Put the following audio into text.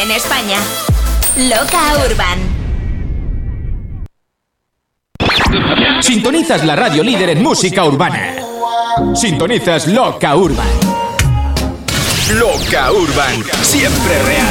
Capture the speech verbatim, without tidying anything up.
en España. Loca Urban. Sintonizas la radio líder en música urbana. Sintonizas Loca Urban. Loca Urban, siempre real.